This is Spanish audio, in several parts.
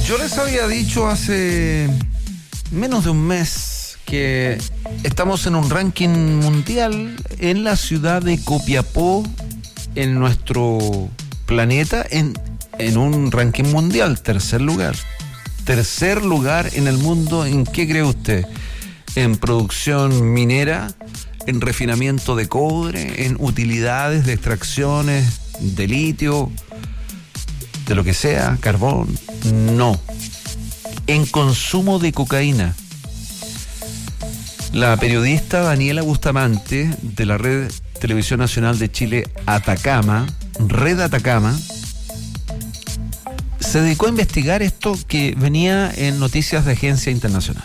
Yo les había dicho hace menos de un mes que estamos en un ranking mundial en la ciudad de Copiapó, en nuestro planeta, en un ranking mundial, tercer lugar. Tercer lugar en el mundo, ¿en qué cree usted? En producción minera, en refinamiento de cobre, en utilidades de extracciones de litio, de lo que sea, carbón. No. En consumo de cocaína. La periodista Daniela Bustamante, de la Red Televisión Nacional de Chile Atacama, Red Atacama, se dedicó a investigar esto que venía en noticias de agencia internacional.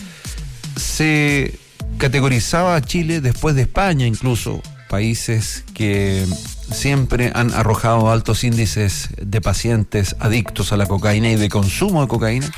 Se categorizaba a Chile, después de España incluso, países que siempre han arrojado altos índices de pacientes adictos a la cocaína y de consumo de cocaína,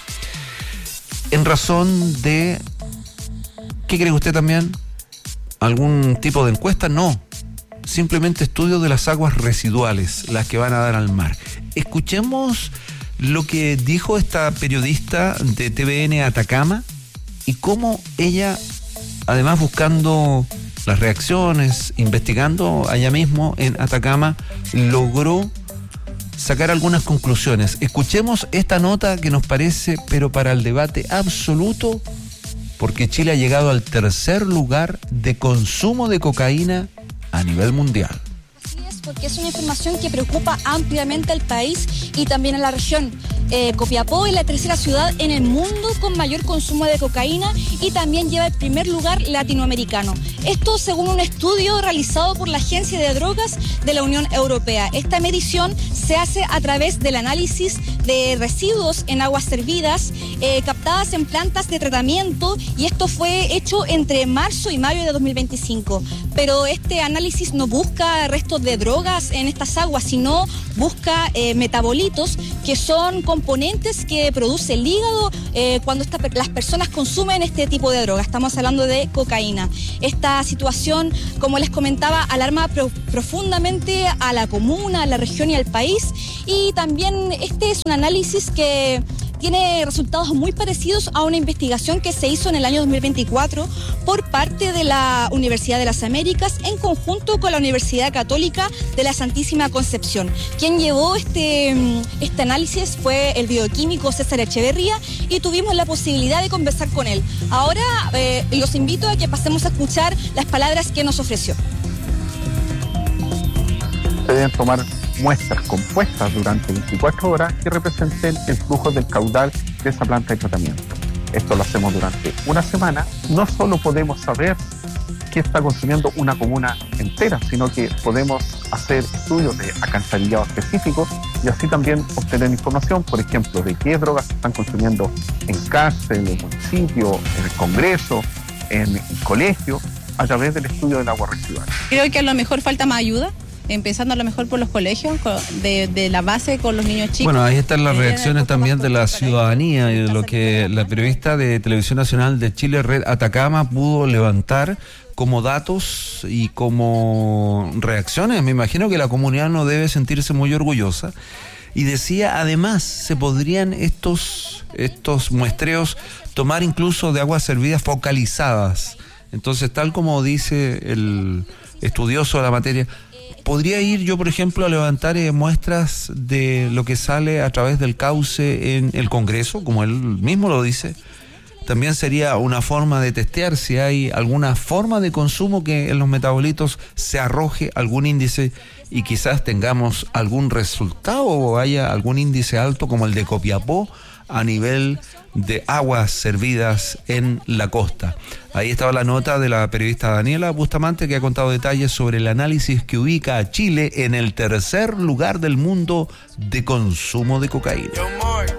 en razón de, ¿qué cree usted también? ¿Algún tipo de encuesta? No, simplemente estudio de las aguas residuales, las que van a dar al mar. Escuchemos lo que dijo esta periodista de TVN Atacama y cómo ella, además buscando las reacciones, investigando allá mismo en Atacama, logró sacar algunas conclusiones. Escuchemos esta nota que nos parece, pero para el debate absoluto, porque Chile ha llegado al tercer lugar de consumo de cocaína a nivel mundial. Así es, porque es una información que preocupa ampliamente al país y también a la región. Copiapó es la tercera ciudad en el mundo con mayor consumo de cocaína y también lleva el primer lugar latinoamericano. Esto según un estudio realizado por la Agencia de Drogas de la Unión Europea. Esta medición se hace a través del análisis de residuos en aguas servidas captadas en plantas de tratamiento, y esto fue hecho entre marzo y mayo de 2025. Pero este análisis no busca restos de drogas en estas aguas, sino busca metabolitos, que son componentes que produce el hígado cuando las personas consumen este tipo de droga. Estamos hablando de cocaína. Esta situación, como les comentaba, alarma profundamente a la comuna, a la región y al país. Y también este es un análisis que tiene resultados muy parecidos a una investigación que se hizo en el año 2024 por parte de la Universidad de las Américas en conjunto con la Universidad Católica de la Santísima Concepción. Quien llevó este análisis fue el bioquímico César Echeverría y tuvimos la posibilidad de conversar con él. Ahora los invito a que pasemos a escuchar las palabras que nos ofreció. Se deben tomar muestras compuestas durante 24 horas que representen el flujo del caudal de esa planta de tratamiento. Esto lo hacemos durante una semana. No solo podemos saber qué está consumiendo una comuna entera, sino que podemos hacer estudios de alcantarillado específicos y así también obtener información, por ejemplo, de qué drogas se están consumiendo en cárcel, en el municipio, en el Congreso, en el colegio, a través del estudio del agua residual. Creo que a lo mejor falta más ayuda, empezando a lo mejor por los colegios, de la base con los niños chicos. Bueno, ahí están las reacciones también de la ciudadanía y de lo que la periodista de Televisión Nacional de Chile, Red Atacama, pudo levantar como datos y como reacciones. Me imagino que la comunidad no debe sentirse muy orgullosa. Y decía, además, se podrían estos muestreos tomar incluso de aguas servidas focalizadas. Entonces, tal como dice el estudioso de la materia, podría ir yo, por ejemplo, a levantar muestras de lo que sale a través del cauce en el Congreso, como él mismo lo dice. También sería una forma de testear si hay alguna forma de consumo que en los metabolitos se arroje algún índice y quizás tengamos algún resultado o haya algún índice alto como el de Copiapó a nivel de aguas servidas en la costa. Ahí estaba la nota de la periodista Daniela Bustamante, que ha contado detalles sobre el análisis que ubica a Chile en el tercer lugar del mundo de consumo de cocaína.